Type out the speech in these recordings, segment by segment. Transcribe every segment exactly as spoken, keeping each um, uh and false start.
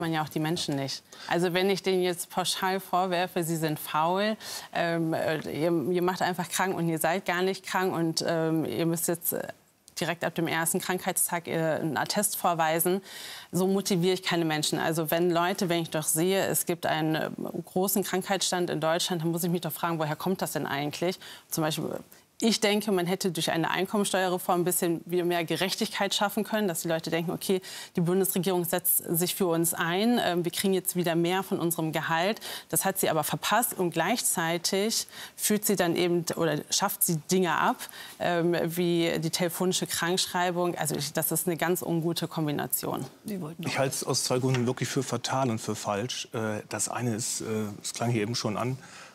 man ja auch die Menschen nicht. Also wenn ich denen jetzt pauschal vorwerfe, sie sind faul, ähm, ihr, ihr macht einfach krank und ihr seid gar nicht krank und ähm, ihr müsst jetzt direkt ab dem ersten Krankheitstag einen Attest vorweisen, so motiviere ich keine Menschen. Also wenn Leute, wenn ich doch sehe, es gibt einen großen Krankheitsstand in Deutschland, dann muss ich mich doch fragen, woher kommt das denn eigentlich? Zum Beispiel, ich denke, man hätte durch eine Einkommensteuerreform ein bisschen wieder mehr Gerechtigkeit schaffen können, dass die Leute denken, okay, die Bundesregierung setzt sich für uns ein, wir kriegen jetzt wieder mehr von unserem Gehalt. Das hat sie aber verpasst und gleichzeitig führt sie dann eben oder schafft sie Dinge ab, wie die telefonische Krankschreibung. Also das ist eine ganz ungute Kombination. Ich halte es aus zwei Gründen wirklich für fatal und für falsch. Das eine ist, es klang hier eben schon an,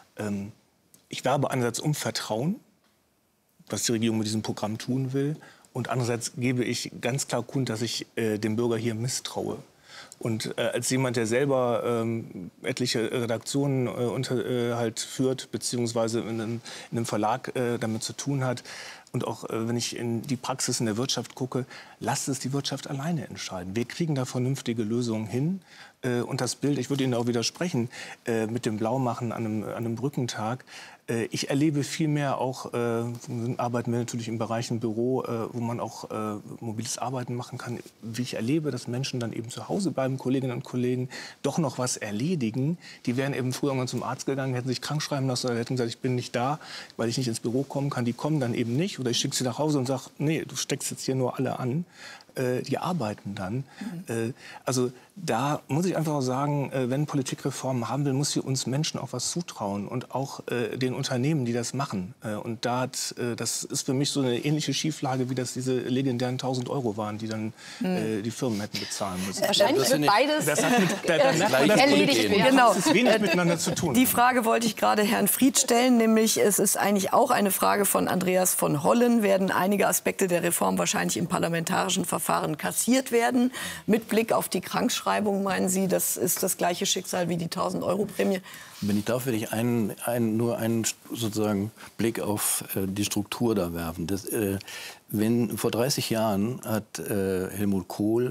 ich werbe einerseits um Vertrauen, was die Regierung mit diesem Programm tun will. Und andererseits gebe ich ganz klar kund, dass ich äh, dem Bürger hier misstraue. Und äh, als jemand, der selber ähm, etliche Redaktionen äh, unter, äh, halt führt, beziehungsweise in einem, in einem Verlag äh, damit zu tun hat, und auch äh, wenn ich in die Praxis in der Wirtschaft gucke, lasst es die Wirtschaft alleine entscheiden. Wir kriegen da vernünftige Lösungen hin. Äh, und das Bild, ich würde Ihnen auch widersprechen, äh, mit dem Blaumachen an einem, an einem Brückentag. Äh, ich erlebe vielmehr auch, äh, arbeiten wir natürlich im Bereich im Büro, äh, wo man auch äh, mobiles Arbeiten machen kann. Wie ich erlebe, dass Menschen dann eben zu Hause bleiben, Kolleginnen und Kollegen, doch noch was erledigen. Die wären eben früher mal zum Arzt gegangen, hätten sich krank schreiben lassen oder hätten gesagt, ich bin nicht da, weil ich nicht ins Büro kommen kann. Die kommen dann eben nicht. Oder ich schicke sie nach Hause und sage, nee, du steckst jetzt hier nur alle an. Äh, die arbeiten dann. Mhm. Äh, also da muss ich einfach auch sagen, äh, wenn Politik Reformen haben will, muss sie uns Menschen auch was zutrauen und auch äh, den Unternehmen, die das machen. Äh, und da hat, äh, das ist für mich so eine ähnliche Schieflage, wie das diese legendären tausend Euro waren, die dann mhm. äh, die Firmen hätten bezahlen müssen. Wahrscheinlich wird beides das hat mit, da, da äh, erledigt werden. Genau. Das ist wenig miteinander zu tun. Die Frage wollte ich gerade Herrn Fried stellen, nämlich es ist eigentlich auch eine Frage von Andreas von Hollen. Werden einige Aspekte der Reform wahrscheinlich im parlamentarischen Verfahren kassiert werden? Mit Blick auf die Krankschreibung, meinen Sie, das ist das gleiche Schicksal wie die tausend Euro Prämie? Wenn ich darf, würde ich einen, einen, nur einen sozusagen Blick auf äh, die Struktur da werfen. Das, äh, wenn, vor dreißig Jahren hat äh, Helmut Kohl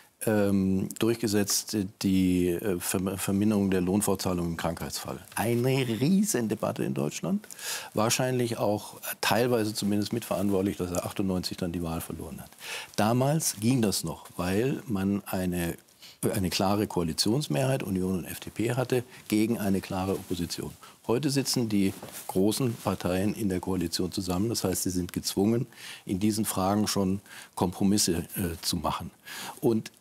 ähm, durchgesetzt die äh, Ver Verminderung der Lohnfortzahlung im Krankheitsfall. Eine Riesendebatte in Deutschland. Wahrscheinlich auch teilweise zumindest mitverantwortlich, dass er achtundneunzig dann die Wahl verloren hat. Damals ging das noch, weil man eine eine klare Koalitionsmehrheit, Union und F D P, hatte, gegen eine klare Opposition. Heute sitzen die großen Parteien in der Koalition zusammen. Das heißt, sie sind gezwungen, in diesen Fragen schon Kompromisse äh, zu machen. Und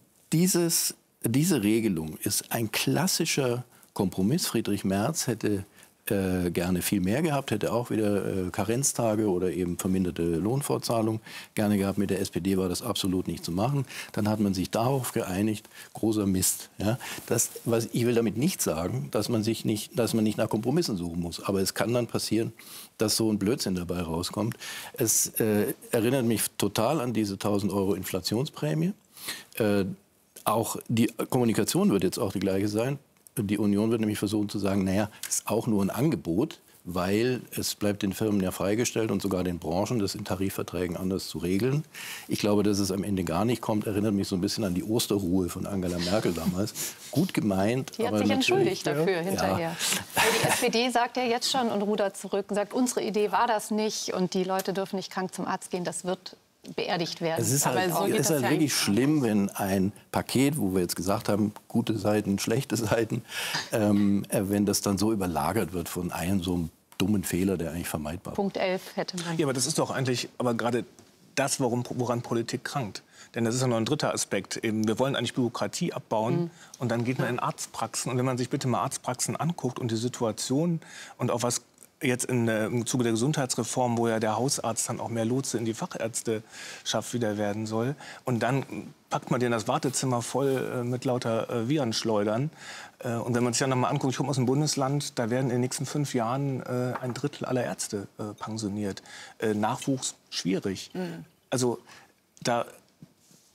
dieses, diese Regelung ist ein klassischer Kompromiss. Friedrich Merz hätte äh, gerne viel mehr gehabt, hätte auch wieder äh, Karenztage oder eben verminderte Lohnfortzahlung gerne gehabt. Mit der S P D war das absolut nicht zu machen. Dann hat man sich darauf geeinigt, großer Mist. Ja? Das, was, ich will damit nicht sagen, dass man, sich nicht, dass man nicht nach Kompromissen suchen muss. Aber es kann dann passieren, dass so ein Blödsinn dabei rauskommt. Es äh, erinnert mich total an diese tausend Euro Inflationsprämie. Äh, auch die Kommunikation wird jetzt auch die gleiche sein. Die Union wird nämlich versuchen zu sagen, naja, es ist auch nur ein Angebot, weil es bleibt den Firmen ja freigestellt und sogar den Branchen, das in Tarifverträgen anders zu regeln. Ich glaube, dass es am Ende gar nicht kommt, erinnert mich so ein bisschen an die Osterruhe von Angela Merkel damals. Gut gemeint. Die hat sich entschuldigt dafür ja. hinterher. Ja. Die S P D sagt ja jetzt schon und rudert zurück und sagt, unsere Idee war das nicht und die Leute dürfen nicht krank zum Arzt gehen. Das wird beerdigt werden. Es ist halt, so es ist halt wirklich schlimm, wenn ein Paket, wo wir jetzt gesagt haben, gute Seiten, schlechte Seiten, ähm, wenn das dann so überlagert wird von einem so einem dummen Fehler, der eigentlich vermeidbar ist. Punkt elf hätte man. Ja, aber das ist doch eigentlich aber gerade das, worum, woran Politik krankt. Denn das ist ja noch ein dritter Aspekt. Eben, wir wollen eigentlich Bürokratie abbauen. Mhm. Und dann geht man in Arztpraxen. Und wenn man sich bitte mal Arztpraxen anguckt und die Situation und auch was jetzt in, äh, im Zuge der Gesundheitsreform, wo ja der Hausarzt dann auch mehr Lotse in die Fachärzteschaft wieder werden soll. Und dann packt man den das Wartezimmer voll äh, mit lauter äh, Virenschleudern. Äh, und wenn man sich ja noch mal anguckt, ich komme aus dem Bundesland, da werden in den nächsten fünf Jahren äh, ein Drittel aller Ärzte äh, pensioniert. Äh, Nachwuchs schwierig. Mhm. Also da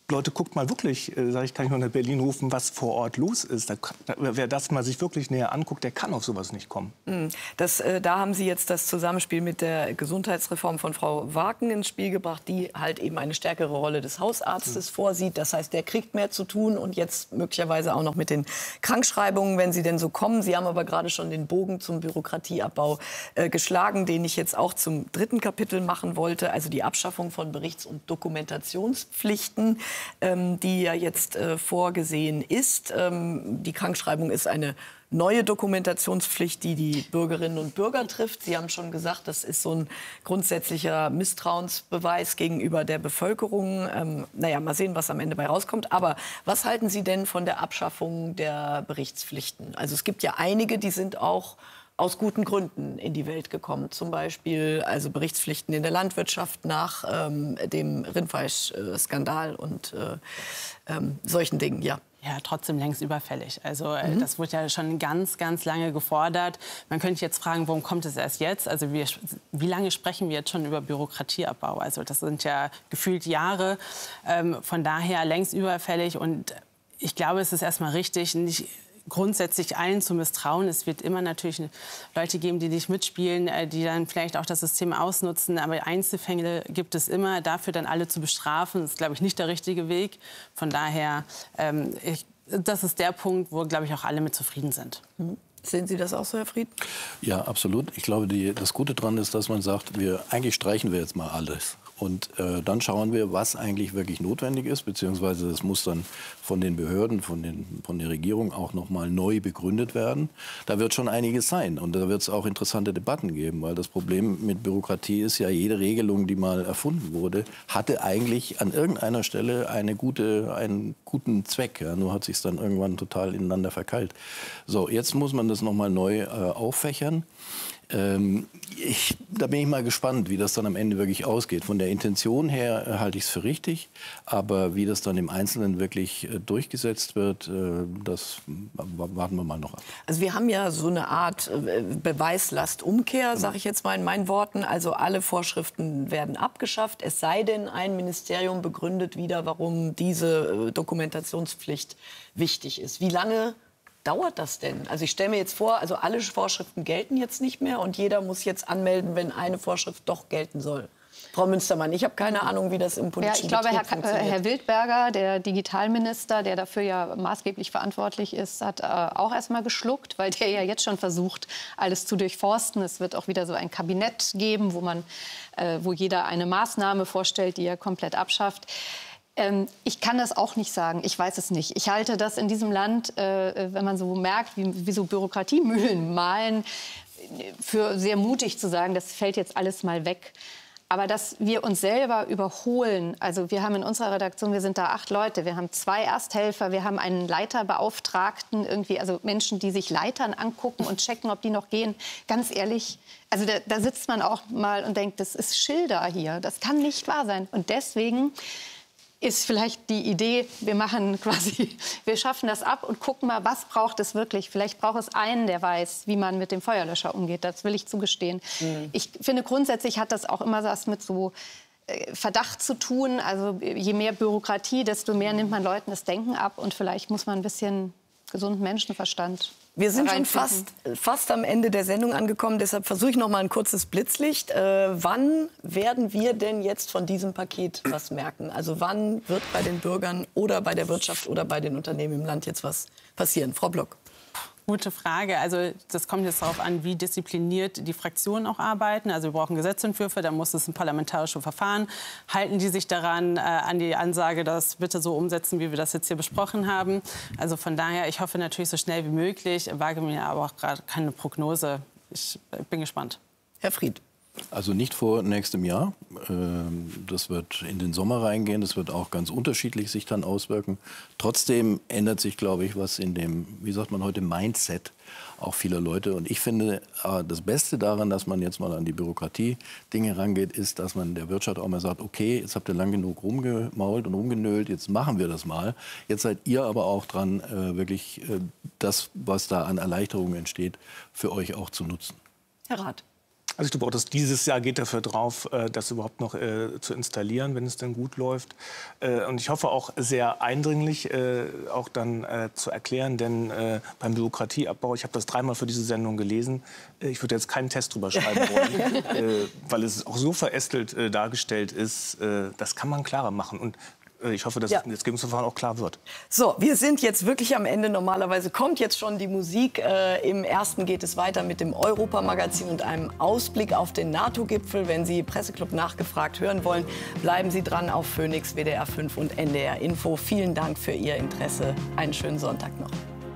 Leute, guckt mal wirklich, äh, sag ich, kann ich noch nach Berlin rufen, was vor Ort los ist. Da, da, wer das mal sich wirklich näher anguckt, der kann auf sowas nicht kommen. Das, äh, da haben Sie jetzt das Zusammenspiel mit der Gesundheitsreform von Frau Waken ins Spiel gebracht, die halt eben eine stärkere Rolle des Hausarztes mhm. vorsieht. Das heißt, der kriegt mehr zu tun und jetzt möglicherweise auch noch mit den Krankschreibungen, wenn sie denn so kommen. Sie haben aber gerade schon den Bogen zum Bürokratieabbau äh, geschlagen, den ich jetzt auch zum dritten Kapitel machen wollte, also die Abschaffung von Berichts- und Dokumentationspflichten, ähm, die ja jetzt äh, vorgesehen ist. Ähm, die Krankschreibung ist eine neue Dokumentationspflicht, die die Bürgerinnen und Bürger trifft. Sie haben schon gesagt, das ist so ein grundsätzlicher Misstrauensbeweis gegenüber der Bevölkerung. Ähm, naja, mal sehen, was am Ende bei rauskommt. Aber was halten Sie denn von der Abschaffung der Berichtspflichten? Also es gibt ja einige, die sind auch aus guten Gründen in die Welt gekommen. Zum Beispiel also Berichtspflichten in der Landwirtschaft nach ähm, dem Rindfleischskandal und äh, ähm, solchen Dingen, ja. Ja, trotzdem längst überfällig. Also mhm. das wurde ja schon ganz, ganz lange gefordert. Man könnte jetzt fragen, warum kommt es erst jetzt? Also wir, wie lange sprechen wir jetzt schon über Bürokratieabbau? Also das sind ja gefühlt Jahre. Ähm, von daher längst überfällig. Und ich glaube, es ist erstmal richtig, nicht grundsätzlich allen zu misstrauen. Es wird immer natürlich Leute geben, die nicht mitspielen, die dann vielleicht auch das System ausnutzen. Aber Einzelfälle gibt es immer. Dafür dann alle zu bestrafen, ist, glaube ich, nicht der richtige Weg. Von daher, ähm, ich, das ist der Punkt, wo, glaube ich, auch alle mit zufrieden sind. Mhm. Sehen Sie das auch so, Herr Fried? Ja, absolut. Ich glaube, die, das Gute daran ist, dass man sagt, wir, eigentlich streichen wir jetzt mal alles. Und äh, dann schauen wir, was eigentlich wirklich notwendig ist, beziehungsweise das muss dann von den Behörden, von, den, von der Regierung auch noch mal neu begründet werden. Da wird schon einiges sein und da wird es auch interessante Debatten geben, weil das Problem mit Bürokratie ist ja, jede Regelung, die mal erfunden wurde, hatte eigentlich an irgendeiner Stelle eine gute, einen guten Zweck. Ja? Nur hat sich es dann irgendwann total ineinander verkeilt. So, jetzt muss man das noch mal neu äh, auffächern. Ähm, ich, da bin ich mal gespannt, wie das dann am Ende wirklich ausgeht. Von der Intention her äh, halte ich es für richtig, aber wie das dann im Einzelnen wirklich äh, durchgesetzt wird, äh, das warten wir mal noch ab. Also wir haben ja so eine Art äh, Beweislastumkehr, sage ich jetzt mal in meinen Worten. Also alle Vorschriften werden abgeschafft, es sei denn, ein Ministerium begründet wieder, warum diese äh, Dokumentationspflicht wichtig ist. Wie lange dauert das denn? Also ich stelle mir jetzt vor, also alle Vorschriften gelten jetzt nicht mehr und jeder muss jetzt anmelden, wenn eine Vorschrift doch gelten soll. Frau Münstermann, ich habe keine Ahnung, wie das im politischen ja, ich glaube, Betrieb Herr, Herr Wildberger, der Digitalminister, der dafür ja maßgeblich verantwortlich ist, hat äh, auch erst mal geschluckt, weil der ja jetzt schon versucht, alles zu durchforsten. Es wird auch wieder so ein Kabinett geben, wo man, äh, wo jeder eine Maßnahme vorstellt, die er komplett abschafft. Ähm, ich kann das auch nicht sagen. Ich weiß es nicht. Ich halte das in diesem Land, äh, wenn man so merkt, wie, wie so Bürokratiemühlen malen, für sehr mutig zu sagen, das fällt jetzt alles mal weg. Aber dass wir uns selber überholen, also wir haben in unserer Redaktion, wir sind da acht Leute, wir haben zwei Ersthelfer, wir haben einen Leiterbeauftragten, irgendwie, also Menschen, die sich Leitern angucken und checken, ob die noch gehen. Ganz ehrlich, also da, da sitzt man auch mal und denkt, das ist Schilder hier, das kann nicht wahr sein. Und deswegen ist vielleicht die Idee, wir machen quasi, wir schaffen das ab und gucken mal, was braucht es wirklich. Vielleicht braucht es einen, der weiß, wie man mit dem Feuerlöscher umgeht. Das will ich zugestehen. Mhm. Ich finde, grundsätzlich hat das auch immer was mit so äh, Verdacht zu tun. Also je mehr Bürokratie, desto mehr nimmt man Leuten das Denken ab. Und vielleicht muss man ein bisschen gesunden Menschenverstand. Wir sind schon fast, fast am Ende der Sendung angekommen. Deshalb versuche ich noch mal ein kurzes Blitzlicht. Äh, wann werden wir denn jetzt von diesem Paket was merken? Also wann wird bei den Bürgern oder bei der Wirtschaft oder bei den Unternehmen im Land jetzt was passieren? Frau Block. Gute Frage. Also das kommt jetzt darauf an, wie diszipliniert die Fraktionen auch arbeiten. Also wir brauchen Gesetzentwürfe, da muss es ein parlamentarisches Verfahren. Halten die sich daran, äh, an die Ansage, das bitte so umsetzen, wie wir das jetzt hier besprochen haben? Also von daher, ich hoffe natürlich so schnell wie möglich, wage mir aber auch gerade keine Prognose. Ich bin gespannt. Herr Fried. Also nicht vor nächstem Jahr. Das wird in den Sommer reingehen. Das wird auch ganz unterschiedlich sich dann auswirken. Trotzdem ändert sich, glaube ich, was in dem, wie sagt man heute, Mindset auch vieler Leute. Und ich finde, das Beste daran, dass man jetzt mal an die Bürokratie-Dinge rangeht, ist, dass man der Wirtschaft auch mal sagt, okay, jetzt habt ihr lang genug rumgemault und rumgenölt, jetzt machen wir das mal. Jetzt seid ihr aber auch dran, wirklich das, was da an Erleichterungen entsteht, für euch auch zu nutzen. Herr Rath. Also ich glaube auch, dass dieses Jahr geht dafür drauf, das überhaupt noch äh, zu installieren, wenn es denn gut läuft. Äh, und ich hoffe auch sehr eindringlich äh, auch dann äh, zu erklären, denn äh, beim Bürokratieabbau, ich habe das dreimal für diese Sendung gelesen, äh, ich würde jetzt keinen Test drüber schreiben wollen, äh, weil es auch so verästelt äh, dargestellt ist, äh, das kann man klarer machen. Und ich hoffe, dass ja. das Gesetzgebungsverfahren auch klar wird. So, wir sind jetzt wirklich am Ende. Normalerweise kommt jetzt schon die Musik. Äh, Im ersten geht es weiter mit dem Europa-Magazin und einem Ausblick auf den NATO-Gipfel. Wenn Sie Presseclub nachgefragt hören wollen, bleiben Sie dran auf Phoenix, W D R fünf und N D R Info. Vielen Dank für Ihr Interesse. Einen schönen Sonntag noch.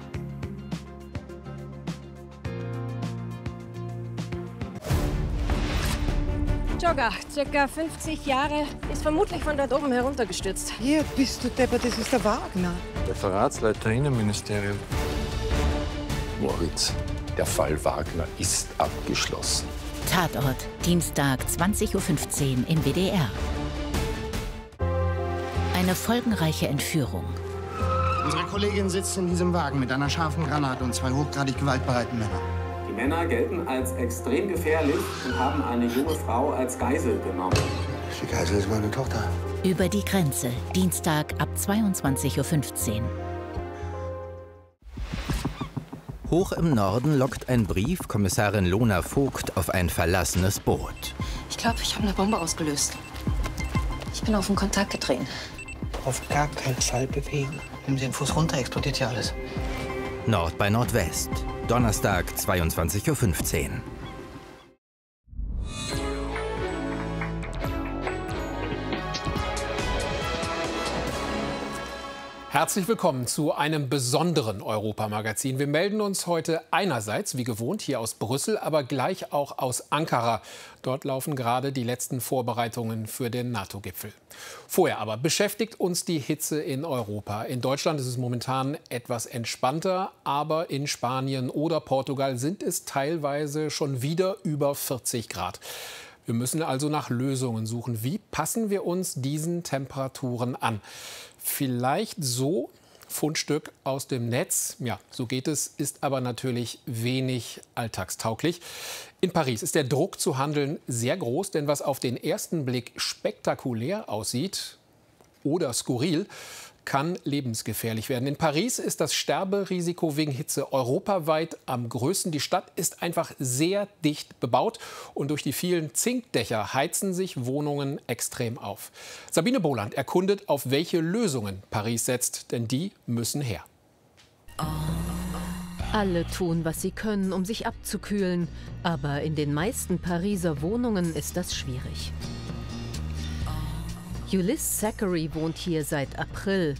Jogger, circa fünfzig Jahre, ist vermutlich von dort oben heruntergestürzt. Hier bist du deppert, das ist der Wagner. Der Verratsleiter Innenministerium. Moritz, der Fall Wagner ist abgeschlossen. Tatort, Dienstag, zwanzig Uhr fünfzehn im W D R. Eine folgenreiche Entführung. Unsere Kollegin sitzt in diesem Wagen mit einer scharfen Granate und zwei hochgradig gewaltbereiten Männern. Die Männer gelten als extrem gefährlich und haben eine junge Frau als Geisel genommen. Die Geisel ist meine Tochter. Über die Grenze, Dienstag ab zweiundzwanzig Uhr fünfzehn. Hoch im Norden lockt ein Brief Kommissarin Lona Vogt auf ein verlassenes Boot. Ich glaube, ich habe eine Bombe ausgelöst. Ich bin auf den Kontakt getreten. Auf gar keinen Fall bewegen. Nehmen Sie den Fuß runter, explodiert ja alles. Nord bei Nordwest. Donnerstag, zweiundzwanzig Uhr fünfzehn. Herzlich willkommen zu einem besonderen Europamagazin. Wir melden uns heute einerseits, wie gewohnt, hier aus Brüssel, aber gleich auch aus Ankara. Dort laufen gerade die letzten Vorbereitungen für den NATO-Gipfel. Vorher aber beschäftigt uns die Hitze in Europa. In Deutschland ist es momentan etwas entspannter, aber in Spanien oder Portugal sind es teilweise schon wieder über vierzig Grad. Wir müssen also nach Lösungen suchen. Wie passen wir uns diesen Temperaturen an? Vielleicht so, Fundstück aus dem Netz. Ja, so geht es, ist aber natürlich wenig alltagstauglich. In Paris ist der Druck zu handeln sehr groß, denn was auf den ersten Blick spektakulär aussieht oder skurril, kann lebensgefährlich werden. In Paris ist das Sterberisiko wegen Hitze europaweit am größten. Die Stadt ist einfach sehr dicht bebaut und durch die vielen Zinkdächer heizen sich Wohnungen extrem auf. Sabine Boland erkundet, auf welche Lösungen Paris setzt, denn die müssen her. Alle tun, was sie können, um sich abzukühlen. Aber in den meisten Pariser Wohnungen ist das schwierig. Ulysse Zachary wohnt hier seit April.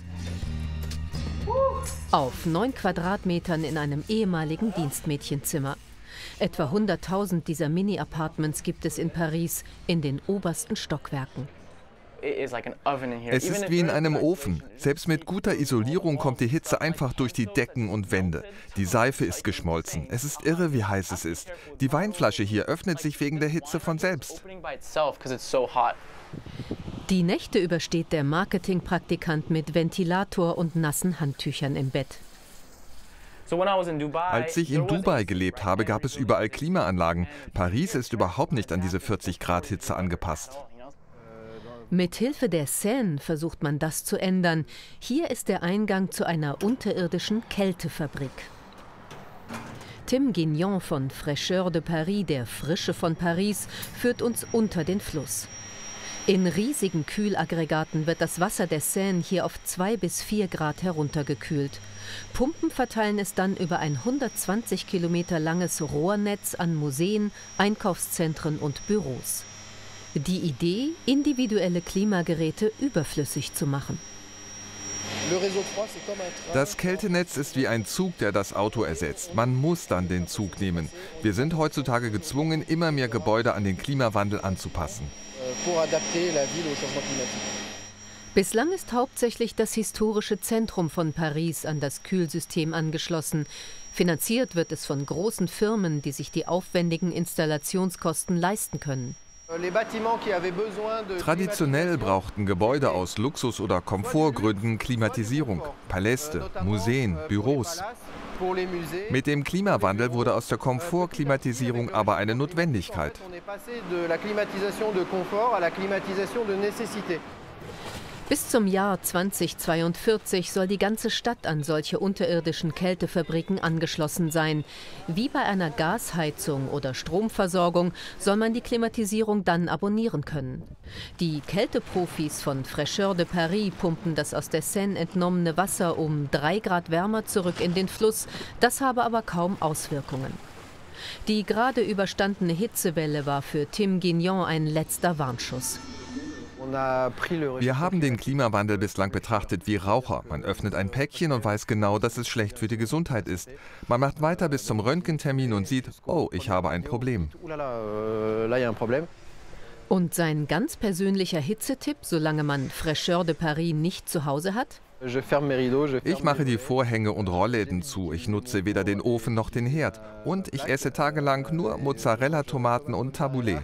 Auf neun Quadratmetern in einem ehemaligen Dienstmädchenzimmer. Etwa hunderttausend dieser Mini-Apartments gibt es in Paris, in den obersten Stockwerken. Es ist wie in einem Ofen. Selbst mit guter Isolierung kommt die Hitze einfach durch die Decken und Wände. Die Seife ist geschmolzen. Es ist irre, wie heiß es ist. Die Weinflasche hier öffnet sich wegen der Hitze von selbst. Die Nächte übersteht der Marketingpraktikant mit Ventilator und nassen Handtüchern im Bett. Als ich in Dubai gelebt habe, gab es überall Klimaanlagen. Paris ist überhaupt nicht an diese vierzig Grad Hitze angepasst. Mit Hilfe der Seine versucht man das zu ändern. Hier ist der Eingang zu einer unterirdischen Kältefabrik. Tim Guignon von Fraîcheur de Paris, der Frische von Paris, führt uns unter den Fluss. In riesigen Kühlaggregaten wird das Wasser der Seine hier auf zwei bis vier Grad heruntergekühlt. Pumpen verteilen es dann über ein hundertzwanzig Kilometer langes Rohrnetz an Museen, Einkaufszentren und Büros. Die Idee, individuelle Klimageräte überflüssig zu machen. Das Kältenetz ist wie ein Zug, der das Auto ersetzt. Man muss dann den Zug nehmen. Wir sind heutzutage gezwungen, immer mehr Gebäude an den Klimawandel anzupassen. Bislang ist hauptsächlich das historische Zentrum von Paris an das Kühlsystem angeschlossen. Finanziert wird es von großen Firmen, die sich die aufwendigen Installationskosten leisten können. Traditionell brauchten Gebäude aus Luxus- oder Komfortgründen Klimatisierung. Paläste, Museen, Büros. Mit dem Klimawandel wurde aus der Komfortklimatisierung aber eine Notwendigkeit. Bis zum Jahr zweitausendzweiundvierzig soll die ganze Stadt an solche unterirdischen Kältefabriken angeschlossen sein. Wie bei einer Gasheizung oder Stromversorgung soll man die Klimatisierung dann abonnieren können. Die Kälteprofis von Fraîcheur de Paris pumpen das aus der Seine entnommene Wasser um drei Grad wärmer zurück in den Fluss. Das habe aber kaum Auswirkungen. Die gerade überstandene Hitzewelle war für Tim Guignon ein letzter Warnschuss. Wir haben den Klimawandel bislang betrachtet wie Raucher. Man öffnet ein Päckchen und weiß genau, dass es schlecht für die Gesundheit ist. Man macht weiter bis zum Röntgentermin und sieht, oh, ich habe ein Problem. Und sein ganz persönlicher Hitzetipp, solange man Fraîcheur de Paris nicht zu Hause hat? Ich mache die Vorhänge und Rollläden zu. Ich nutze weder den Ofen noch den Herd. Und ich esse tagelang nur Mozzarella-Tomaten und Tabouleh.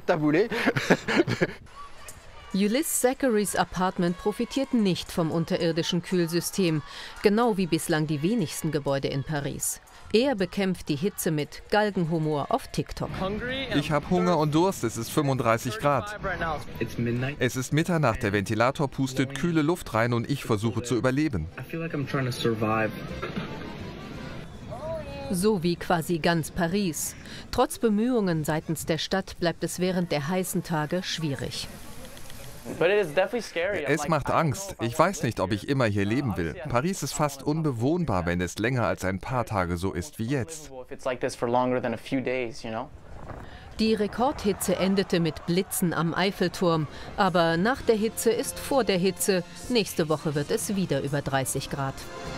Ulysse Zacharys Apartment profitiert nicht vom unterirdischen Kühlsystem, genau wie bislang die wenigsten Gebäude in Paris. Er bekämpft die Hitze mit Galgenhumor auf TikTok. Ich habe Hunger und Durst, es ist fünfunddreißig Grad. Es ist Mitternacht, der Ventilator pustet kühle Luft rein und ich versuche zu überleben. So wie quasi ganz Paris. Trotz Bemühungen seitens der Stadt bleibt es während der heißen Tage schwierig. Es macht Angst. Ich weiß nicht, ob ich immer hier leben will. Paris ist fast unbewohnbar, wenn es länger als ein paar Tage so ist wie jetzt. Die Rekordhitze endete mit Blitzen am Eiffelturm. Aber nach der Hitze ist vor der Hitze. Nächste Woche wird es wieder über dreißig Grad.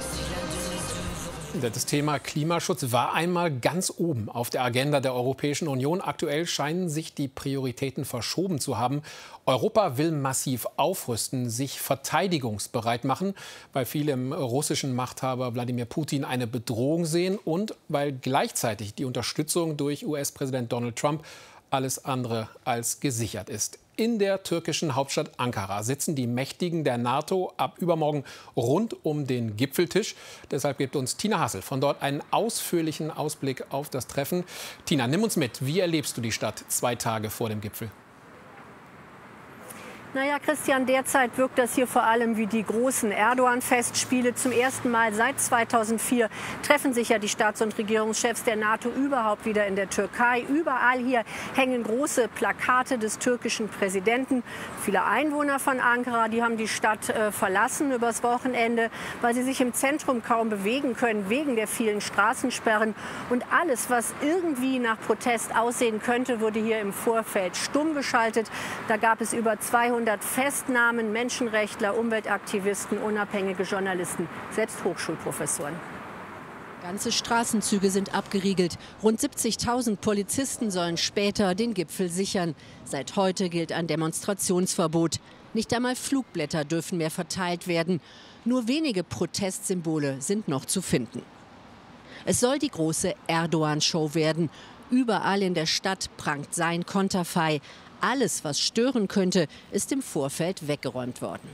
Das Thema Klimaschutz war einmal ganz oben auf der Agenda der Europäischen Union. Aktuell scheinen sich die Prioritäten verschoben zu haben. Europa will massiv aufrüsten, sich verteidigungsbereit machen, weil viele im russischen Machthaber Wladimir Putin eine Bedrohung sehen und weil gleichzeitig die Unterstützung durch U S-Präsident Donald Trump alles andere als gesichert ist. In der türkischen Hauptstadt Ankara sitzen die Mächtigen der NATO ab übermorgen rund um den Gipfeltisch. Deshalb gibt uns Tina Hassel von dort einen ausführlichen Ausblick auf das Treffen. Tina, nimm uns mit. Wie erlebst du die Stadt zwei Tage vor dem Gipfel? Naja, Christian, derzeit wirkt das hier vor allem wie die großen Erdogan-Festspiele. Zum ersten Mal seit zweitausendvier treffen sich ja die Staats- und Regierungschefs der NATO überhaupt wieder in der Türkei. Überall hier hängen große Plakate des türkischen Präsidenten. Viele Einwohner von Ankara, die haben die Stadt äh, verlassen übers Wochenende, weil sie sich im Zentrum kaum bewegen können, wegen der vielen Straßensperren. Und alles, was irgendwie nach Protest aussehen könnte, wurde hier im Vorfeld stumm geschaltet. Da gab es über zweihundert Festnahmen, Menschenrechtler, Umweltaktivisten, unabhängige Journalisten, selbst Hochschulprofessoren. Ganze Straßenzüge sind abgeriegelt. Rund siebzigtausend Polizisten sollen später den Gipfel sichern. Seit heute gilt ein Demonstrationsverbot. Nicht einmal Flugblätter dürfen mehr verteilt werden. Nur wenige Protestsymbole sind noch zu finden. Es soll die große Erdogan-Show werden. Überall in der Stadt prangt sein Konterfei. Alles, was stören könnte, ist im Vorfeld weggeräumt worden.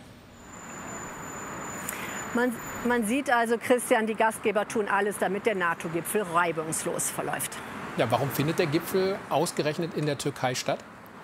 Man, man sieht also, Christian, die Gastgeber tun alles, damit der NATO-Gipfel reibungslos verläuft. Ja, warum findet der Gipfel ausgerechnet in der Türkei statt?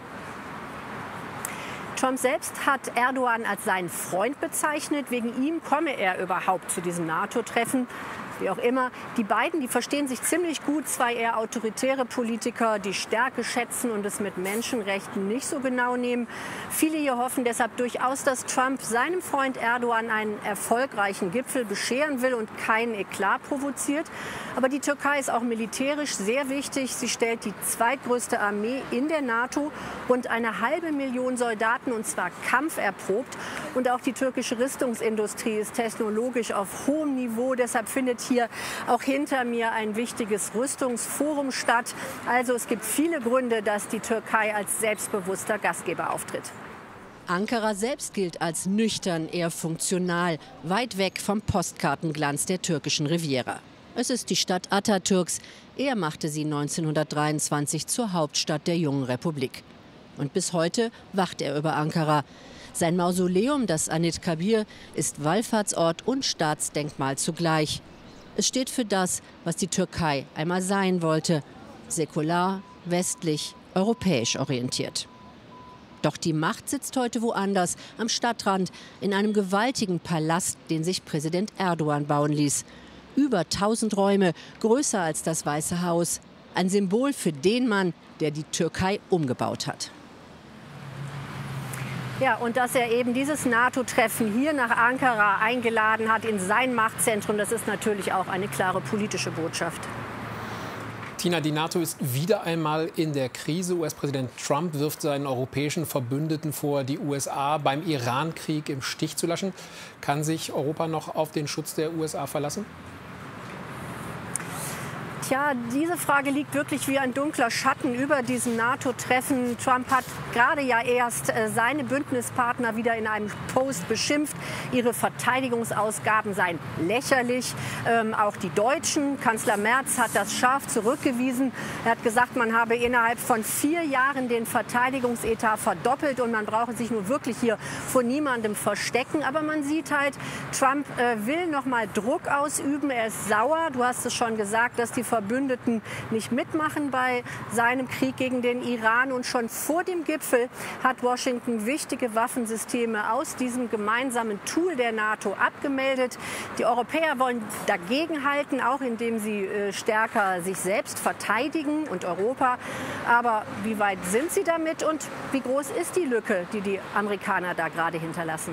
Trump selbst hat Erdogan als seinen Freund bezeichnet. Wegen ihm komme er überhaupt zu diesem NATO-Treffen. Wie auch immer, die beiden, die verstehen sich ziemlich gut. Zwei eher autoritäre Politiker, die Stärke schätzen und es mit Menschenrechten nicht so genau nehmen. Viele hier hoffen deshalb durchaus, dass Trump seinem Freund Erdogan einen erfolgreichen Gipfel bescheren will und keinen Eklat provoziert. Aber die Türkei ist auch militärisch sehr wichtig. Sie stellt die zweitgrößte Armee in der NATO, rund eine halbe Million Soldaten, und zwar kampferprobt. Und auch die türkische Rüstungsindustrie ist technologisch auf hohem Niveau. Deshalb findet hier auch hinter mir ein wichtiges Rüstungsforum statt. Also es gibt viele Gründe, dass die Türkei als selbstbewusster Gastgeber auftritt. Ankara selbst gilt als nüchtern, eher funktional, weit weg vom Postkartenglanz der türkischen Riviera. Es ist die Stadt Atatürks. Er machte sie neunzehnhundertdreiundzwanzig zur Hauptstadt der jungen Republik. Und bis heute wacht er über Ankara. Sein Mausoleum, das Anıtkabir, ist Wallfahrtsort und Staatsdenkmal zugleich. Es steht für das, was die Türkei einmal sein wollte: säkular, westlich, europäisch orientiert. Doch die Macht sitzt heute woanders, am Stadtrand, in einem gewaltigen Palast, den sich Präsident Erdogan bauen ließ. Über tausend Räume, größer als das Weiße Haus. Ein Symbol für den Mann, der die Türkei umgebaut hat. Ja, und dass er eben dieses NATO-Treffen hier nach Ankara eingeladen hat, in sein Machtzentrum, das ist natürlich auch eine klare politische Botschaft. Tina, die NATO ist wieder einmal in der Krise. U S-Präsident Trump wirft seinen europäischen Verbündeten vor, die U S A beim Iran-Krieg im Stich zu lassen. Kann sich Europa noch auf den Schutz der U S A verlassen? Tja, diese Frage liegt wirklich wie ein dunkler Schatten über diesem NATO-Treffen. Trump hat gerade ja erst äh, seine Bündnispartner wieder in einem Post beschimpft. Ihre Verteidigungsausgaben seien lächerlich. Ähm, auch die Deutschen. Kanzler Merz hat das scharf zurückgewiesen. Er hat gesagt, man habe innerhalb von vier Jahren den Verteidigungsetat verdoppelt und man brauche sich nun wirklich hier vor niemandem verstecken. Aber man sieht halt, Trump äh, will noch mal Druck ausüben. Er ist sauer. Du hast es schon gesagt, dass die Verbündeten nicht mitmachen bei seinem Krieg gegen den Iran. Und schon vor dem Gipfel hat Washington wichtige Waffensysteme aus diesem gemeinsamen Tool der NATO abgemeldet. Die Europäer wollen dagegenhalten, auch indem sie äh, stärker sich selbst verteidigen und Europa. Aber wie weit sind sie damit und wie groß ist die Lücke, die die Amerikaner da gerade hinterlassen?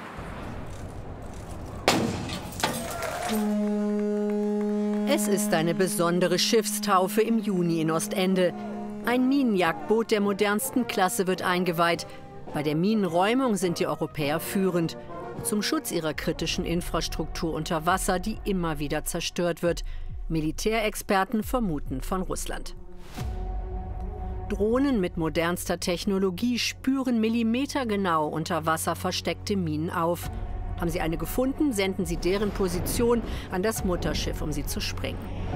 Es ist eine besondere Schiffstaufe im Juni in Ostende. Ein Minenjagdboot der modernsten Klasse wird eingeweiht. Bei der Minenräumung sind die Europäer führend. Zum Schutz ihrer kritischen Infrastruktur unter Wasser, die immer wieder zerstört wird. Militärexperten vermuten von Russland. Drohnen mit modernster Technologie spüren millimetergenau unter Wasser versteckte Minen auf. Haben sie eine gefunden, senden sie deren Position an das Mutterschiff, um sie zu sprengen.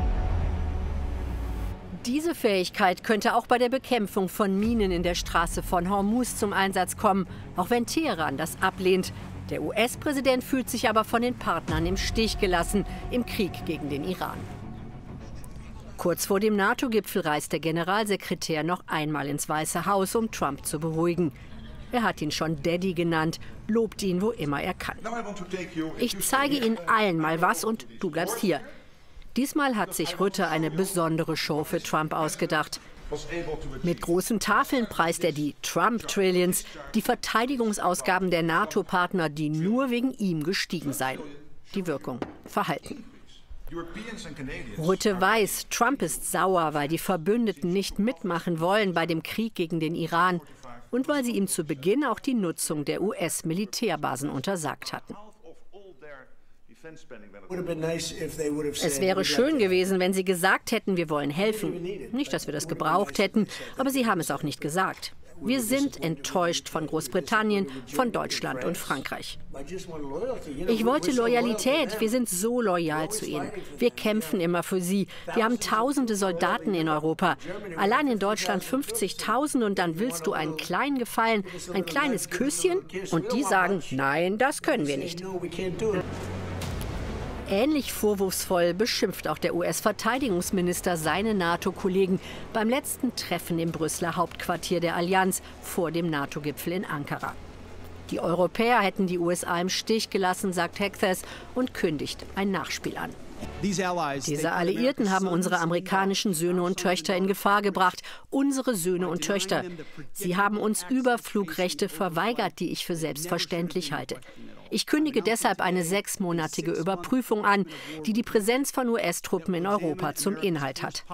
Diese Fähigkeit könnte auch bei der Bekämpfung von Minen in der Straße von Hormuz zum Einsatz kommen, auch wenn Teheran das ablehnt. Der U S-Präsident fühlt sich aber von den Partnern im Stich gelassen im Krieg gegen den Iran. Kurz vor dem NATO-Gipfel reist der Generalsekretär noch einmal ins Weiße Haus, um Trump zu beruhigen. Er hat ihn schon Daddy genannt, lobt ihn, wo immer er kann. Ich zeige Ihnen allen mal was und du bleibst hier. Diesmal hat sich Rutte eine besondere Show für Trump ausgedacht. Mit großen Tafeln preist er die Trump-Trillions, die Verteidigungsausgaben der NATO-Partner, die nur wegen ihm gestiegen seien. Die Wirkung: Verhalten. Rutte weiß, Trump ist sauer, weil die Verbündeten nicht mitmachen wollen bei dem Krieg gegen den Iran. Und weil sie ihm zu Beginn auch die Nutzung der U S-Militärbasen untersagt hatten. Es wäre schön gewesen, wenn sie gesagt hätten, wir wollen helfen. Nicht, dass wir das gebraucht hätten, aber sie haben es auch nicht gesagt. Wir sind enttäuscht von Großbritannien, von Deutschland und Frankreich. Ich wollte Loyalität. Wir sind so loyal zu ihnen. Wir kämpfen immer für sie. Wir haben tausende Soldaten in Europa. Allein in Deutschland fünfzigtausend und dann willst du einen kleinen Gefallen, ein kleines Küsschen? Und die sagen, nein, das können wir nicht. Ähnlich vorwurfsvoll beschimpft auch der U S-Verteidigungsminister seine NATO-Kollegen beim letzten Treffen im Brüsseler Hauptquartier der Allianz vor dem NATO-Gipfel in Ankara. Die Europäer hätten die U S A im Stich gelassen, sagt Hegseth und kündigt ein Nachspiel an. Diese Alliierten haben unsere amerikanischen Söhne und Töchter in Gefahr gebracht. Unsere Söhne und Töchter. Sie haben uns Überflugrechte verweigert, die ich für selbstverständlich halte. Ich kündige deshalb eine sechsmonatige Überprüfung an, die die Präsenz von U S-Truppen in Europa zum Inhalt hat.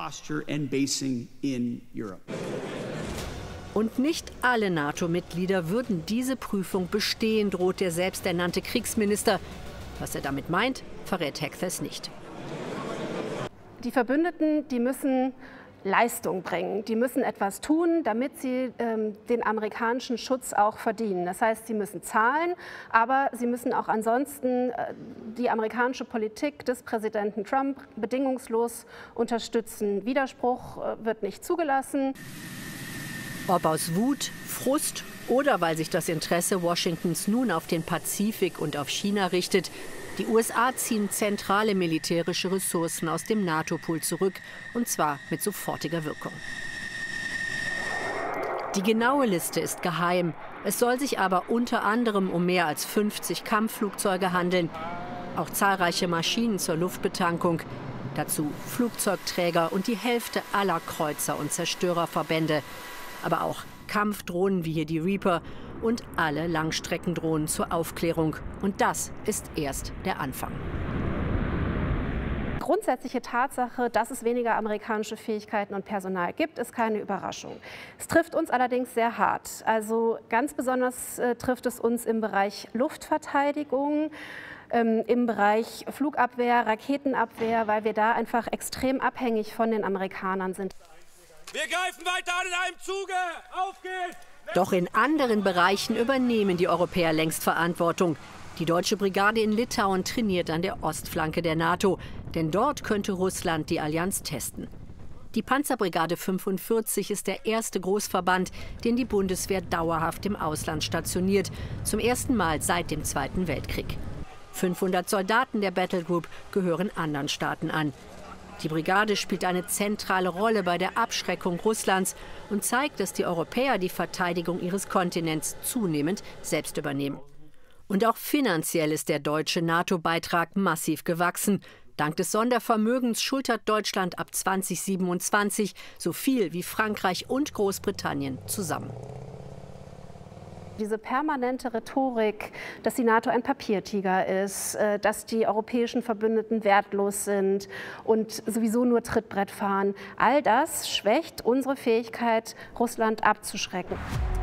Und nicht alle NATO-Mitglieder würden diese Prüfung bestehen, droht der selbsternannte Kriegsminister. Was er damit meint, verrät Hegseth nicht. Die Verbündeten, die müssen Leistung bringen. Die müssen etwas tun, damit sie ähm, den amerikanischen Schutz auch verdienen. Das heißt, sie müssen zahlen, aber sie müssen auch ansonsten äh, die amerikanische Politik des Präsidenten Trump bedingungslos unterstützen. Widerspruch äh, wird nicht zugelassen. Ob aus Wut, Frust oder weil sich das Interesse Washingtons nun auf den Pazifik und auf China richtet, Die U S A ziehen zentrale militärische Ressourcen aus dem NATO-Pool zurück, und zwar mit sofortiger Wirkung. Die genaue Liste ist geheim. Es soll sich aber unter anderem um mehr als fünfzig Kampfflugzeuge handeln, auch zahlreiche Maschinen zur Luftbetankung, dazu Flugzeugträger und die Hälfte aller Kreuzer- und Zerstörerverbände, aber auch Kampfdrohnen wie hier die Reaper und alle Langstreckendrohnen zur Aufklärung. Und das ist erst der Anfang. Grundsätzliche Tatsache, dass es weniger amerikanische Fähigkeiten und Personal gibt, ist keine Überraschung. Es trifft uns allerdings sehr hart. Also ganz besonders äh, trifft es uns im Bereich Luftverteidigung, ähm, im Bereich Flugabwehr, Raketenabwehr, weil wir da einfach extrem abhängig von den Amerikanern sind. Wir greifen weiter an in einem Zuge! Auf geht's! Doch in anderen Bereichen übernehmen die Europäer längst Verantwortung. Die deutsche Brigade in Litauen trainiert an der Ostflanke der NATO, denn dort könnte Russland die Allianz testen. Die Panzerbrigade fünfundvierzig ist der erste Großverband, den die Bundeswehr dauerhaft im Ausland stationiert, zum ersten Mal seit dem Zweiten Weltkrieg. fünfhundert Soldaten der Battlegroup gehören anderen Staaten an. Die Brigade spielt eine zentrale Rolle bei der Abschreckung Russlands und zeigt, dass die Europäer die Verteidigung ihres Kontinents zunehmend selbst übernehmen. Und auch finanziell ist der deutsche NATO-Beitrag massiv gewachsen. Dank des Sondervermögens schultert Deutschland ab zweitausendsiebenundzwanzig so viel wie Frankreich und Großbritannien zusammen. Diese permanente Rhetorik, dass die NATO ein Papiertiger ist, dass die europäischen Verbündeten wertlos sind und sowieso nur Trittbrett fahren, all das schwächt unsere Fähigkeit, Russland abzuschrecken.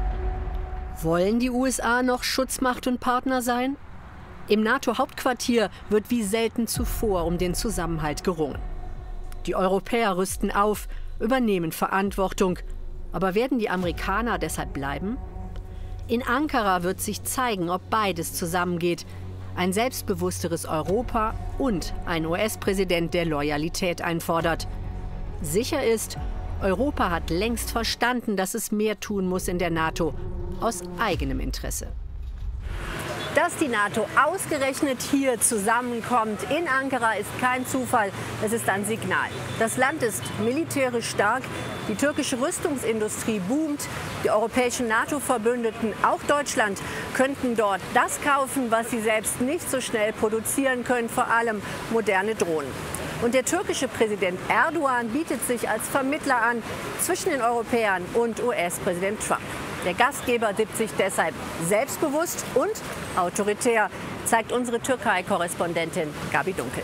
Wollen die U S A noch Schutzmacht und Partner sein? Im NATO-Hauptquartier wird wie selten zuvor um den Zusammenhalt gerungen. Die Europäer rüsten auf, übernehmen Verantwortung. Aber werden die Amerikaner deshalb bleiben? In Ankara wird sich zeigen, ob beides zusammengeht. Ein selbstbewussteres Europa und ein U S-Präsident, der Loyalität einfordert. Sicher ist, Europa hat längst verstanden, dass es mehr tun muss in der NATO, aus eigenem Interesse. Dass die NATO ausgerechnet hier zusammenkommt in Ankara, ist kein Zufall. Es ist ein Signal. Das Land ist militärisch stark. Die türkische Rüstungsindustrie boomt. Die europäischen NATO-Verbündeten, auch Deutschland, könnten dort das kaufen, was sie selbst nicht so schnell produzieren können, vor allem moderne Drohnen. Und der türkische Präsident Erdogan bietet sich als Vermittler an zwischen den Europäern und U S-Präsident Trump. Der Gastgeber gibt sich deshalb selbstbewusst und autoritär, zeigt unsere Türkei-Korrespondentin Gabi Dunkel.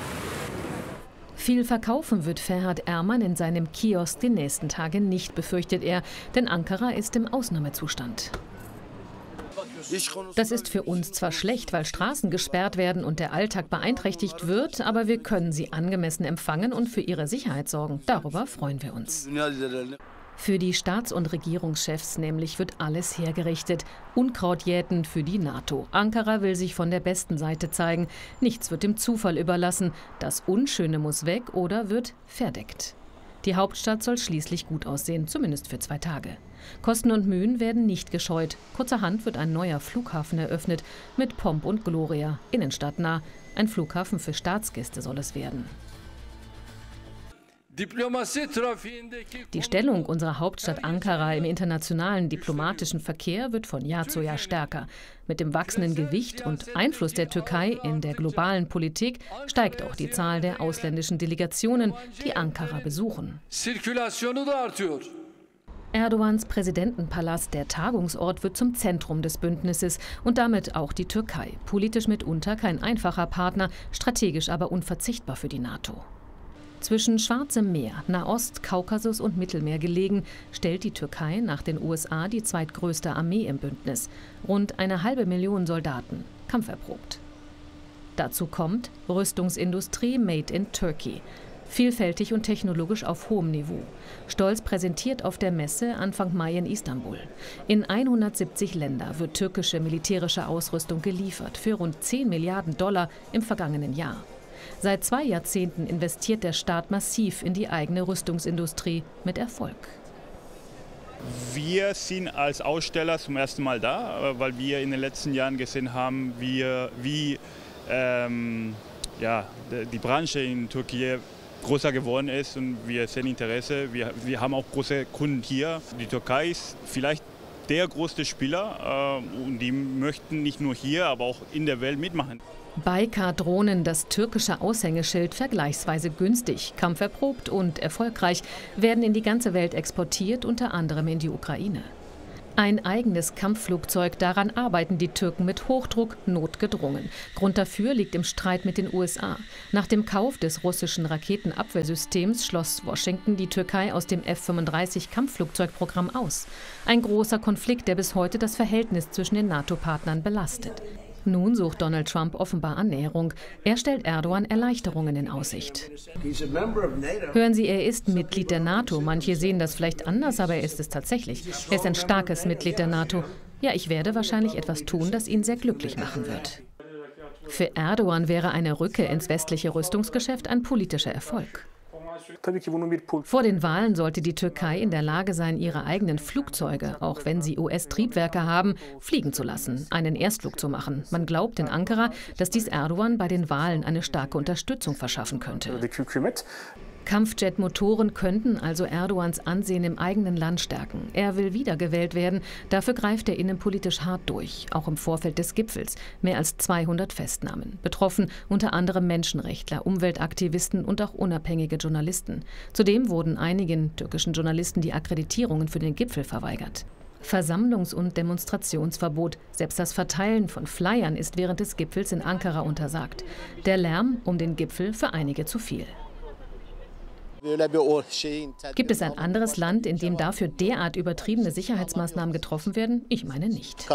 Viel verkaufen wird Ferhat Erman in seinem Kiosk die nächsten Tage nicht, befürchtet er, denn Ankara ist im Ausnahmezustand. Das ist für uns zwar schlecht, weil Straßen gesperrt werden und der Alltag beeinträchtigt wird, aber wir können sie angemessen empfangen und für ihre Sicherheit sorgen. Darüber freuen wir uns. Für die Staats- und Regierungschefs nämlich wird alles hergerichtet. Unkraut jäten für die NATO. Ankara will sich von der besten Seite zeigen. Nichts wird dem Zufall überlassen. Das Unschöne muss weg oder wird verdeckt. Die Hauptstadt soll schließlich gut aussehen, zumindest für zwei Tage. Kosten und Mühen werden nicht gescheut. Kurzerhand wird ein neuer Flughafen eröffnet, mit Pomp und Gloria, innenstadtnah. Ein Flughafen für Staatsgäste soll es werden. Die Stellung unserer Hauptstadt Ankara im internationalen diplomatischen Verkehr wird von Jahr zu Jahr stärker. Mit dem wachsenden Gewicht und Einfluss der Türkei in der globalen Politik steigt auch die Zahl der ausländischen Delegationen, die Ankara besuchen. Erdogans Präsidentenpalast, der Tagungsort, wird zum Zentrum des Bündnisses und damit auch die Türkei. Politisch mitunter kein einfacher Partner, strategisch aber unverzichtbar für die NATO. Zwischen Schwarzem Meer, Nahost, Kaukasus und Mittelmeer gelegen, stellt die Türkei nach den U S A die zweitgrößte Armee im Bündnis. Rund eine halbe Million Soldaten, kampferprobt. Dazu kommt Rüstungsindustrie made in Turkey. Vielfältig und technologisch auf hohem Niveau. Stolz präsentiert auf der Messe Anfang Mai in Istanbul. In hundertsiebzig Länder wird türkische militärische Ausrüstung geliefert, für rund zehn Milliarden Dollar im vergangenen Jahr. Seit zwei Jahrzehnten investiert der Staat massiv in die eigene Rüstungsindustrie mit Erfolg. Wir sind als Aussteller zum ersten Mal da, weil wir in den letzten Jahren gesehen haben, wie, wie ähm, ja, die Branche in Türkei größer geworden ist und wir sehen Interesse. Wir, wir haben auch große Kunden hier. Die Türkei ist vielleicht der größte Spieler äh, und die möchten nicht nur hier, aber auch in der Welt mitmachen. Baykar-Drohnen, das türkische Aushängeschild, vergleichsweise günstig, kampferprobt und erfolgreich, werden in die ganze Welt exportiert, unter anderem in die Ukraine. Ein eigenes Kampfflugzeug, daran arbeiten die Türken mit Hochdruck notgedrungen. Grund dafür liegt im Streit mit den U S A. Nach dem Kauf des russischen Raketenabwehrsystems schloss Washington die Türkei aus dem F fünfunddreißig Kampfflugzeugprogramm aus. Ein großer Konflikt, der bis heute das Verhältnis zwischen den NATO-Partnern belastet. Nun sucht Donald Trump offenbar Annäherung. Er stellt Erdogan Erleichterungen in Aussicht. Hören Sie, er ist Mitglied der NATO. Manche sehen das vielleicht anders, aber er ist es tatsächlich. Er ist ein starkes Mitglied der NATO. Ja, ich werde wahrscheinlich etwas tun, das ihn sehr glücklich machen wird. Für Erdogan wäre eine Rückkehr ins westliche Rüstungsgeschäft ein politischer Erfolg. Vor den Wahlen sollte die Türkei in der Lage sein, ihre eigenen Flugzeuge, auch wenn sie U S-Triebwerke haben, fliegen zu lassen, einen Erstflug zu machen. Man glaubt in Ankara, dass dies Erdogan bei den Wahlen eine starke Unterstützung verschaffen könnte. Kampfjet-Motoren könnten also Erdogans Ansehen im eigenen Land stärken. Er will wiedergewählt werden. Dafür greift er innenpolitisch hart durch, auch im Vorfeld des Gipfels. Mehr als zweihundert Festnahmen. Betroffen unter anderem Menschenrechtler, Umweltaktivisten und auch unabhängige Journalisten. Zudem wurden einigen türkischen Journalisten die Akkreditierungen für den Gipfel verweigert. Versammlungs- und Demonstrationsverbot, selbst das Verteilen von Flyern ist während des Gipfels in Ankara untersagt. Der Lärm um den Gipfel für einige zu viel. Gibt es ein anderes Land, in dem dafür derart übertriebene Sicherheitsmaßnahmen getroffen werden? Ich meine nicht.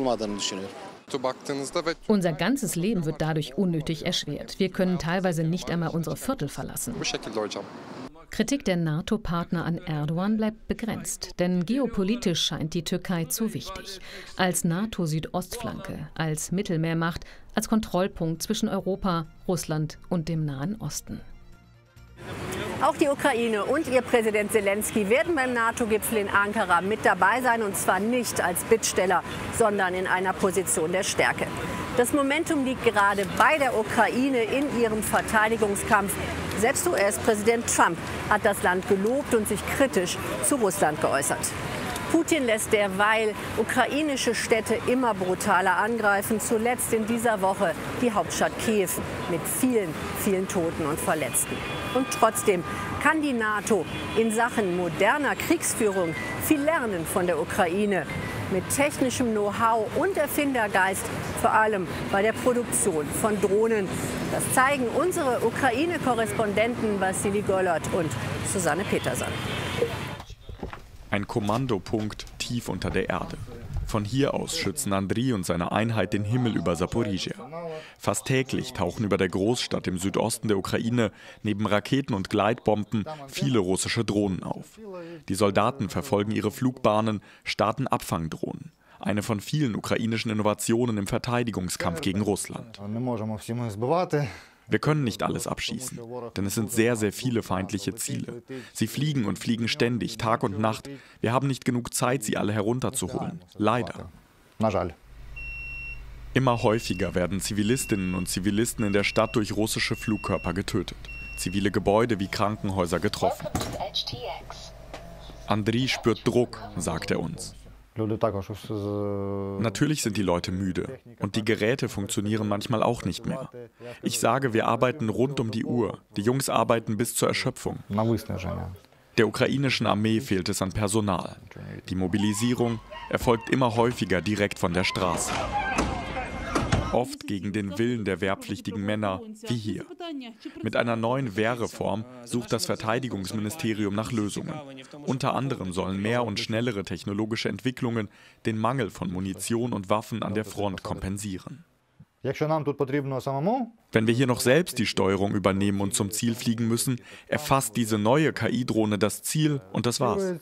Unser ganzes Leben wird dadurch unnötig erschwert. Wir können teilweise nicht einmal unsere Viertel verlassen. Kritik der NATO-Partner an Erdogan bleibt begrenzt, denn geopolitisch scheint die Türkei zu wichtig. Als NATO-Südostflanke, als Mittelmeermacht, als Kontrollpunkt zwischen Europa, Russland und dem Nahen Osten. Auch die Ukraine und ihr Präsident Zelensky werden beim NATO-Gipfel in Ankara mit dabei sein, und zwar nicht als Bittsteller, sondern in einer Position der Stärke. Das Momentum liegt gerade bei der Ukraine in ihrem Verteidigungskampf. Selbst U S-Präsident Trump hat das Land gelobt und sich kritisch zu Russland geäußert. Putin lässt derweil ukrainische Städte immer brutaler angreifen, zuletzt in dieser Woche die Hauptstadt Kiew mit vielen, vielen Toten und Verletzten. Und trotzdem kann die NATO in Sachen moderner Kriegsführung viel lernen von der Ukraine. Mit technischem Know-how und Erfindergeist, vor allem bei der Produktion von Drohnen. Das zeigen unsere Ukraine-Korrespondenten Wassili Golod und Susanne Peterson. Ein Kommandopunkt tief unter der Erde. Von hier aus schützen Andriy und seine Einheit den Himmel über Saporizhia. Fast täglich tauchen über der Großstadt im Südosten der Ukraine neben Raketen und Gleitbomben viele russische Drohnen auf. Die Soldaten verfolgen ihre Flugbahnen, starten Abfangdrohnen. Eine von vielen ukrainischen Innovationen im Verteidigungskampf gegen Russland. Wir können nicht alles abschießen, denn es sind sehr, sehr viele feindliche Ziele. Sie fliegen und fliegen ständig, Tag und Nacht. Wir haben nicht genug Zeit, sie alle herunterzuholen. Leider. Immer häufiger werden Zivilistinnen und Zivilisten in der Stadt durch russische Flugkörper getötet. Zivile Gebäude wie Krankenhäuser getroffen. Andriy spürt Druck, sagt er uns. Natürlich sind die Leute müde und die Geräte funktionieren manchmal auch nicht mehr. Ich sage, wir arbeiten rund um die Uhr. Die Jungs arbeiten bis zur Erschöpfung. Der ukrainischen Armee fehlt es an Personal. Die Mobilisierung erfolgt immer häufiger direkt von der Straße. Oft gegen den Willen der wehrpflichtigen Männer, wie hier. Mit einer neuen Wehrreform sucht das Verteidigungsministerium nach Lösungen. Unter anderem sollen mehr und schnellere technologische Entwicklungen den Mangel von Munition und Waffen an der Front kompensieren. Wenn wir hier noch selbst die Steuerung übernehmen und zum Ziel fliegen müssen, erfasst diese neue K I-Drohne das Ziel und das war's.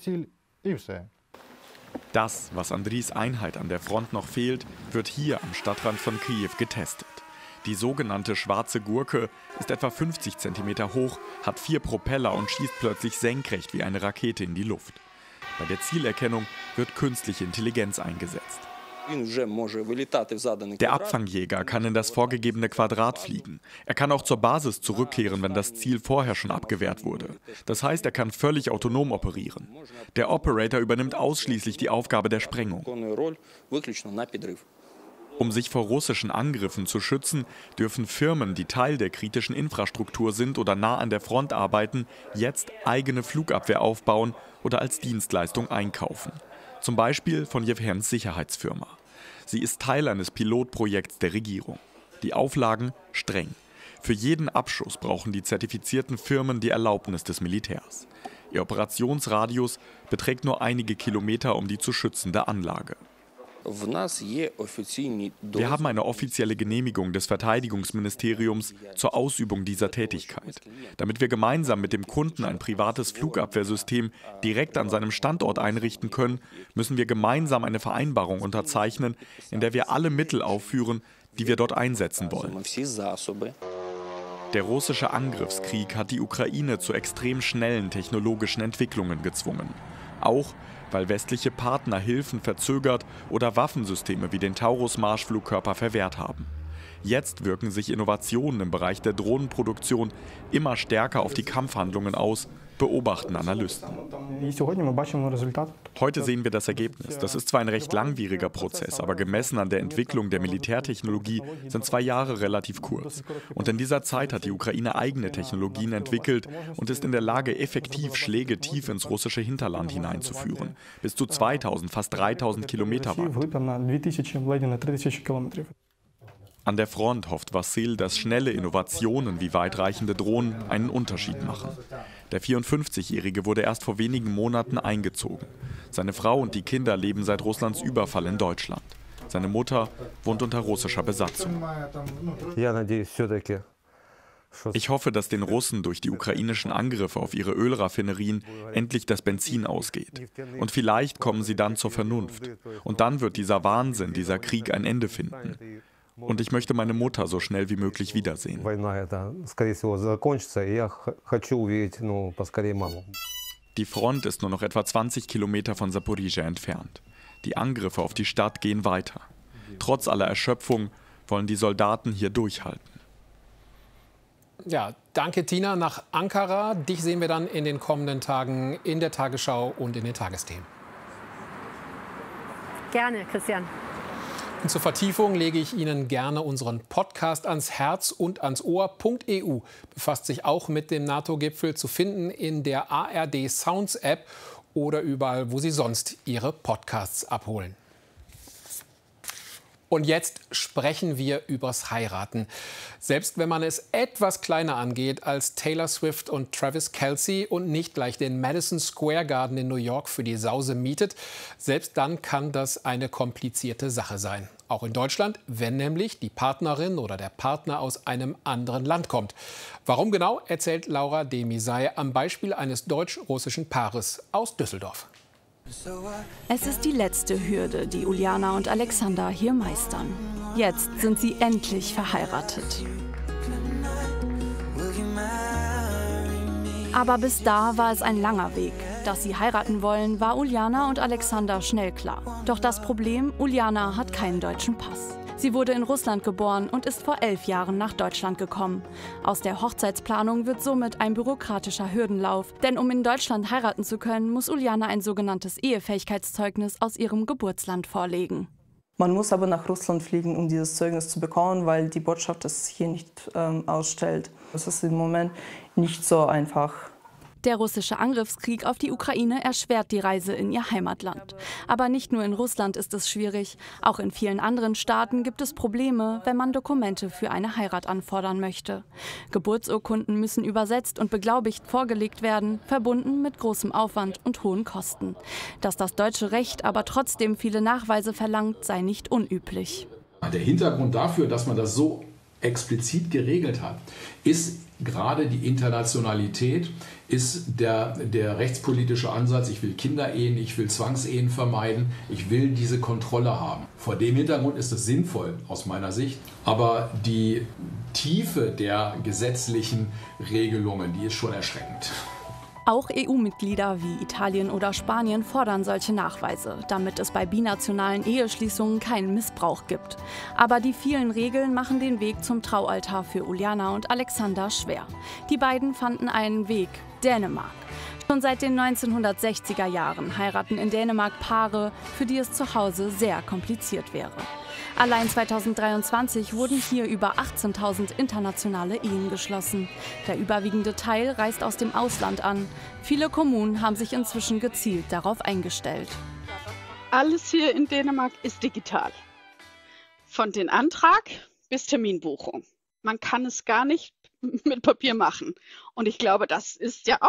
Das, was Andriys Einheit an der Front noch fehlt, wird hier am Stadtrand von Kiew getestet. Die sogenannte schwarze Gurke ist etwa fünfzig Zentimeter hoch, hat vier Propeller und schießt plötzlich senkrecht wie eine Rakete in die Luft. Bei der Zielerkennung wird künstliche Intelligenz eingesetzt. Der Abfangjäger kann in das vorgegebene Quadrat fliegen. Er kann auch zur Basis zurückkehren, wenn das Ziel vorher schon abgewehrt wurde. Das heißt, er kann völlig autonom operieren. Der Operator übernimmt ausschließlich die Aufgabe der Sprengung. Um sich vor russischen Angriffen zu schützen, dürfen Firmen, die Teil der kritischen Infrastruktur sind oder nah an der Front arbeiten, jetzt eigene Flugabwehr aufbauen oder als Dienstleistung einkaufen. Zum Beispiel von Jewhens Sicherheitsfirma. Sie ist Teil eines Pilotprojekts der Regierung. Die Auflagen streng. Für jeden Abschuss brauchen die zertifizierten Firmen die Erlaubnis des Militärs. Ihr Operationsradius beträgt nur einige Kilometer um die zu schützende Anlage. Wir haben eine offizielle Genehmigung des Verteidigungsministeriums zur Ausübung dieser Tätigkeit. Damit wir gemeinsam mit dem Kunden ein privates Flugabwehrsystem direkt an seinem Standort einrichten können, müssen wir gemeinsam eine Vereinbarung unterzeichnen, in der wir alle Mittel aufführen, die wir dort einsetzen wollen. Der russische Angriffskrieg hat die Ukraine zu extrem schnellen technologischen Entwicklungen gezwungen. Auch weil westliche Partner Hilfen verzögert oder Waffensysteme wie den Taurus-Marschflugkörper verwehrt haben. Jetzt wirken sich Innovationen im Bereich der Drohnenproduktion immer stärker auf die Kampfhandlungen aus, beobachten Analysten. Heute sehen wir das Ergebnis. Das ist zwar ein recht langwieriger Prozess, aber gemessen an der Entwicklung der Militärtechnologie sind zwei Jahre relativ kurz. Und in dieser Zeit hat die Ukraine eigene Technologien entwickelt und ist in der Lage, effektiv Schläge tief ins russische Hinterland hineinzuführen. Bis zu zweitausend, fast dreitausend Kilometer weit. An der Front hofft Wassil, dass schnelle Innovationen wie weitreichende Drohnen einen Unterschied machen. Der vierundfünfzigjährige wurde erst vor wenigen Monaten eingezogen. Seine Frau und die Kinder leben seit Russlands Überfall in Deutschland. Seine Mutter wohnt unter russischer Besatzung. Ich hoffe, dass den Russen durch die ukrainischen Angriffe auf ihre Ölraffinerien endlich das Benzin ausgeht. Und vielleicht kommen sie dann zur Vernunft. Und dann wird dieser Wahnsinn, dieser Krieg ein Ende finden. Und ich möchte meine Mutter so schnell wie möglich wiedersehen. Die Front ist nur noch etwa zwanzig Kilometer von Saporizhzhia entfernt. Die Angriffe auf die Stadt gehen weiter. Trotz aller Erschöpfung wollen die Soldaten hier durchhalten. Ja, danke Tina nach Ankara. Dich sehen wir dann in den kommenden Tagen in der Tagesschau und in den Tagesthemen. Gerne, Christian. Und zur Vertiefung lege ich Ihnen gerne unseren Podcast ans Herz und ans Ohr. .eu befasst sich auch mit dem NATO-Gipfel, zu finden in der A R D Sounds App oder überall, wo Sie sonst Ihre Podcasts abholen. Und jetzt sprechen wir übers Heiraten. Selbst wenn man es etwas kleiner angeht als Taylor Swift und Travis Kelce und nicht gleich den Madison Square Garden in New York für die Sause mietet, selbst dann kann das eine komplizierte Sache sein. Auch in Deutschland, wenn nämlich die Partnerin oder der Partner aus einem anderen Land kommt. Warum genau, erzählt Laura Demisay am Beispiel eines deutsch-russischen Paares aus Düsseldorf. Es ist die letzte Hürde, die Uljana und Alexander hier meistern. Jetzt sind sie endlich verheiratet. Aber bis da war es ein langer Weg. Dass sie heiraten wollen, war Uljana und Alexander schnell klar. Doch das Problem, Uljana hat keinen deutschen Pass. Sie wurde in Russland geboren und ist vor elf Jahren nach Deutschland gekommen. Aus der Hochzeitsplanung wird somit ein bürokratischer Hürdenlauf. Denn um in Deutschland heiraten zu können, muss Uljana ein sogenanntes Ehefähigkeitszeugnis aus ihrem Geburtsland vorlegen. Man muss aber nach Russland fliegen, um dieses Zeugnis zu bekommen, weil die Botschaft es hier nicht ähm, ausstellt. Das ist im Moment nicht so einfach. Der russische Angriffskrieg auf die Ukraine erschwert die Reise in ihr Heimatland. Aber nicht nur in Russland ist es schwierig. Auch in vielen anderen Staaten gibt es Probleme, wenn man Dokumente für eine Heirat anfordern möchte. Geburtsurkunden müssen übersetzt und beglaubigt vorgelegt werden, verbunden mit großem Aufwand und hohen Kosten. Dass das deutsche Recht aber trotzdem viele Nachweise verlangt, sei nicht unüblich. Der Hintergrund dafür, dass man das so explizit geregelt hat, ist gerade die Internationalität, ist der, der rechtspolitische Ansatz, ich will Kinderehen, ich will Zwangsehen vermeiden, ich will diese Kontrolle haben. Vor dem Hintergrund ist es sinnvoll aus meiner Sicht, aber die Tiefe der gesetzlichen Regelungen, die ist schon erschreckend. Auch E U-Mitglieder wie Italien oder Spanien fordern solche Nachweise, damit es bei binationalen Eheschließungen keinen Missbrauch gibt. Aber die vielen Regeln machen den Weg zum Traualtar für Uljana und Alexander schwer. Die beiden fanden einen Weg: Dänemark. Schon seit den neunzehnhundertsechziger Jahren heiraten in Dänemark Paare, für die es zu Hause sehr kompliziert wäre. Allein zweitausenddreiundzwanzig wurden hier über achtzehntausend internationale Ehen geschlossen. Der überwiegende Teil reist aus dem Ausland an. Viele Kommunen haben sich inzwischen gezielt darauf eingestellt. Alles hier in Dänemark ist digital. Von den Antrag bis Terminbuchung. Man kann es gar nicht mit Papier machen. Und ich glaube, das ist ja